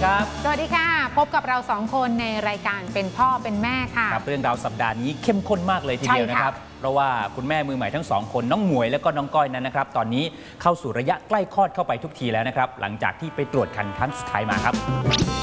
ครับสวัสดีค่ะพบกับเรา2คนในรายการเป็นพ่อเป็นแม่ค่ะครับเรื่องราวสัปดาห์นี้เข้มข้นมากเลยทีเดียวนะครับเพราะว่าคุณแม่มือใหม่ทั้ง2คนน้องหมวยและก็น้องก้อยนั้นนะครับตอนนี้เข้าสู่ระยะใกล้คลอดเข้าไปทุกทีแล้วนะครับหลังจากที่ไปตรวจคันครั้งสุดท้ายมาครับ